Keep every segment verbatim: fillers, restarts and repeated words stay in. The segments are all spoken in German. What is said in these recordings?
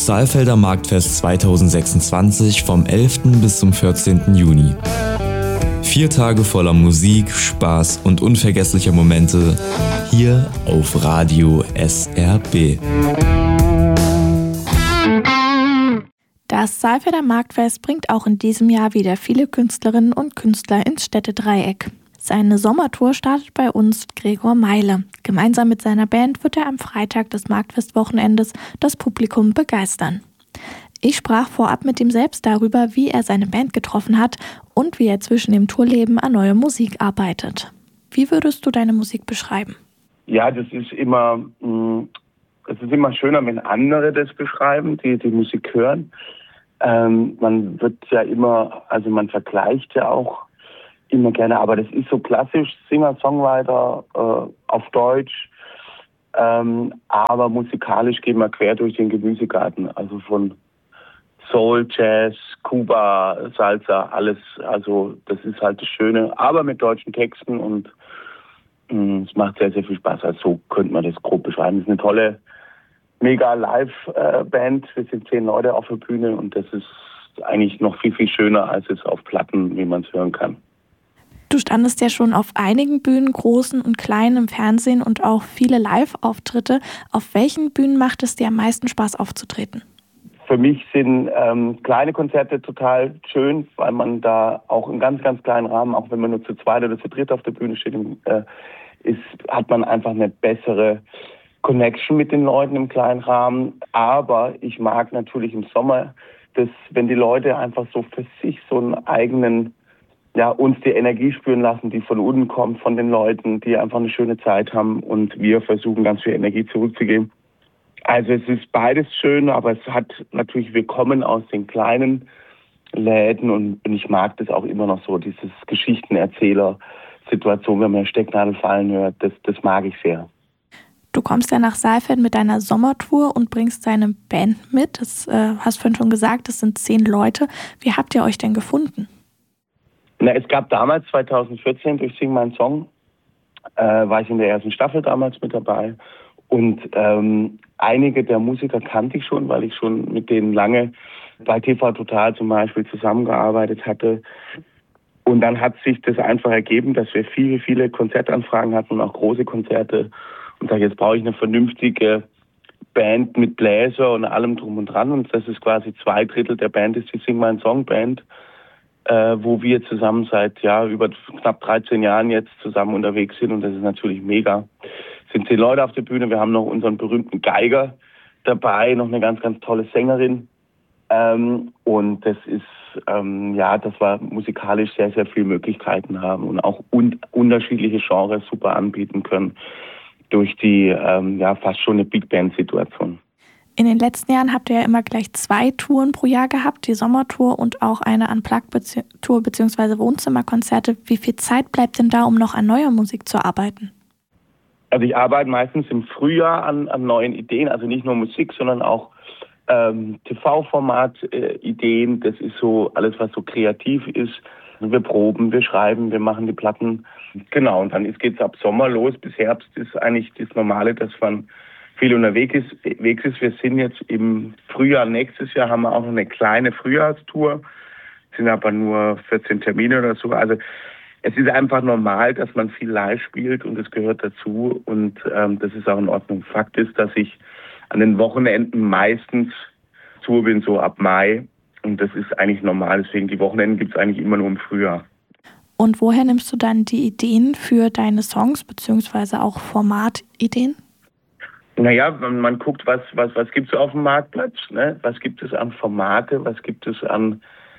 Saalfelder Marktfest zweitausendsechsundzwanzig vom elften bis zum vierzehnten Juni. Vier Tage voller Musik, Spaß und unvergesslicher Momente hier auf Radio S R B. Das Saalfelder Marktfest bringt auch in diesem Jahr wieder viele Künstlerinnen und Künstler ins Städtedreieck. Seine Sommertour startet bei uns Gregor Meile. Gemeinsam mit seiner Band wird er am Freitag des Marktfestwochenendes das Publikum begeistern. Ich sprach vorab mit ihm selbst darüber, wie er seine Band getroffen hat und wie er zwischen dem Tourleben an neuer Musik arbeitet. Wie würdest du deine Musik beschreiben? Ja, das ist immer, mh, es ist immer schöner, wenn andere das beschreiben, die die Musik hören. Ähm, man wird ja immer, also man vergleicht ja auch immer gerne, aber das ist so klassisch, Singer-Songwriter äh, auf Deutsch, ähm, aber musikalisch gehen wir quer durch den Gemüsegarten, also von Soul, Jazz, Kuba, Salsa, alles, also das ist halt das Schöne, aber mit deutschen Texten und mh, es macht sehr, sehr viel Spaß, also so könnte man das grob beschreiben. Es ist eine tolle, mega Live-Band, wir sind zehn Leute auf der Bühne und das ist eigentlich noch viel, viel schöner als es auf Platten, wie man es hören kann. Du standest ja schon auf einigen Bühnen, großen und kleinen im Fernsehen und auch viele Live-Auftritte. Auf welchen Bühnen macht es dir am meisten Spaß aufzutreten? Für mich sind ähm, kleine Konzerte total schön, weil man da auch im ganz, ganz kleinen Rahmen, auch wenn man nur zu zweit oder zu dritt auf der Bühne steht, äh, ist, hat man einfach eine bessere Connection mit den Leuten im kleinen Rahmen. Aber ich mag natürlich im Sommer, dass, wenn die Leute einfach so für sich so einen eigenen, ja, uns die Energie spüren lassen, die von unten kommt, von den Leuten, die einfach eine schöne Zeit haben und wir versuchen ganz viel Energie zurückzugeben. Also es ist beides schön, aber es hat natürlich, wir kommen aus den kleinen Läden und ich mag das auch immer noch so, dieses Geschichtenerzähler-Situation, wenn man Stecknadel fallen hört, das, das mag ich sehr. Du kommst ja nach Saalfeld mit deiner Sommertour und bringst deine Band mit. Das äh, hast vorhin schon gesagt, das sind zehn Leute. Wie habt ihr euch denn gefunden? Na, es gab damals, zweitausendvierzehn, durch Sing Mein Song, äh, war ich in der ersten Staffel damals mit dabei. Und ähm, einige der Musiker kannte ich schon, weil ich schon mit denen lange bei T V Total zum Beispiel zusammengearbeitet hatte. Und dann hat sich das einfach ergeben, dass wir viele, viele Konzertanfragen hatten und auch große Konzerte. Und sage, jetzt brauche ich eine vernünftige Band mit Bläser und allem drum und dran. Und das ist quasi zwei Drittel der Band, ist die Sing Mein Song Band, äh, wo wir zusammen seit ja über knapp dreizehn Jahren jetzt zusammen unterwegs sind. Und das ist natürlich mega. Es sind zehn Leute auf der Bühne. Wir haben noch unseren berühmten Geiger dabei, noch eine ganz, ganz tolle Sängerin. Ähm, und das ist, ähm, ja, dass wir musikalisch sehr, sehr viele Möglichkeiten haben und auch un- unterschiedliche Genres super anbieten können durch die, ähm, ja, fast schon eine Big-Band-Situation. In den letzten Jahren habt ihr ja immer gleich zwei Touren pro Jahr gehabt, die Sommertour und auch eine Unplugged-Tour bzw. Wohnzimmerkonzerte. Wie viel Zeit bleibt denn da, um noch an neuer Musik zu arbeiten? Also ich arbeite meistens im Frühjahr an, an neuen Ideen, also nicht nur Musik, sondern auch ähm, T V-Format-Ideen. Äh, das ist so alles, was so kreativ ist. Wir proben, wir schreiben, wir machen die Platten. Genau, und dann geht es ab Sommer los. Bis Herbst ist eigentlich das Normale, dass man viel unterwegs ist. Wir sind jetzt im Frühjahr, nächstes Jahr haben wir auch noch eine kleine Frühjahrstour. Es sind aber nur vierzehn Termine oder so. Also es ist einfach normal, dass man viel live spielt und das gehört dazu. Und ähm, das ist auch in Ordnung. Fakt ist, dass ich an den Wochenenden meistens Tour bin, so ab Mai. Und das ist eigentlich normal. Deswegen die Wochenenden gibt es eigentlich immer nur im Frühjahr. Und woher nimmst du dann die Ideen für deine Songs, beziehungsweise auch Formatideen? Naja, man, man guckt, was, was, was gibt es auf dem Marktplatz, ne? Was gibt es an Formate, was gibt es an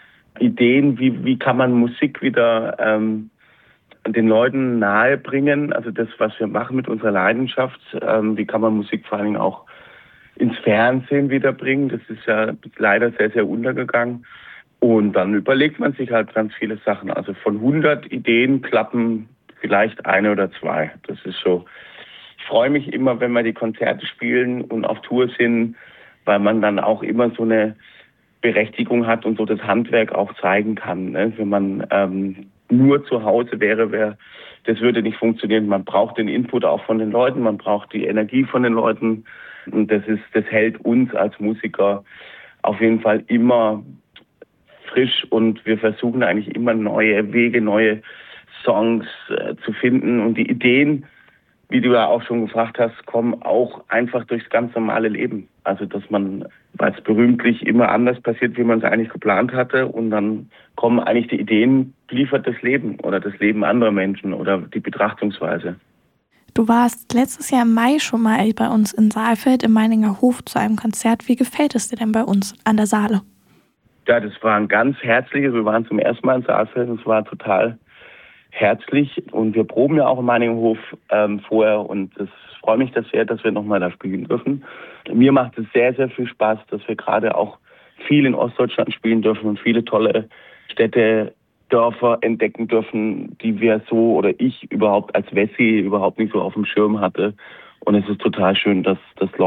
Ideen, wie, wie kann man Musik wieder ähm, den Leuten nahebringen, also das, was wir machen mit unserer Leidenschaft, ähm, wie kann man Musik vor allen Dingen auch ins Fernsehen wiederbringen, das ist ja leider sehr, sehr untergegangen. Und dann überlegt man sich halt ganz viele Sachen. Also von hundert Ideen klappen vielleicht eine oder zwei. Das ist so. Ich freue mich immer, wenn wir die Konzerte spielen und auf Tour sind, weil man dann auch immer so eine Berechtigung hat und so das Handwerk auch zeigen kann. Ne? Wenn man ähm, nur zu Hause wäre, wäre, das würde nicht funktionieren. Man braucht den Input auch von den Leuten, man braucht die Energie von den Leuten. Und das ist, das hält uns als Musiker auf jeden Fall immer frisch und wir versuchen eigentlich immer neue Wege, neue Songs äh, zu finden und die Ideen, wie du ja auch schon gefragt hast, kommen auch einfach durchs ganz normale Leben. Also dass man, weil es berühmtlich immer anders passiert, wie man es eigentlich geplant hatte und dann kommen eigentlich die Ideen, liefert das Leben oder das Leben anderer Menschen oder die Betrachtungsweise. Du warst letztes Jahr im Mai schon mal bei uns in Saalfeld im Meininger Hof zu einem Konzert. Wie gefällt es dir denn bei uns an der Saale? Ja, das war ein ganz herzliches. Wir waren zum ersten Mal in Saalfeld und es war total herzlich. Und wir proben ja auch im Meininger Hof ähm, vorher und es freut mich das sehr, dass wir nochmal da spielen dürfen. Mir macht es sehr, sehr viel Spaß, dass wir gerade auch viel in Ostdeutschland spielen dürfen und viele tolle Städte, Dörfer entdecken dürfen, die wir so oder ich überhaupt als Wessi überhaupt nicht so auf dem Schirm hatte. Und es ist total schön, dass das